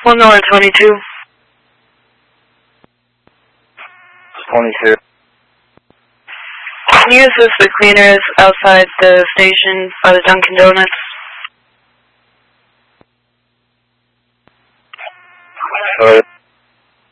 1 North 22. 22. Can you assist the cleaners outside the station by the Dunkin' Donuts?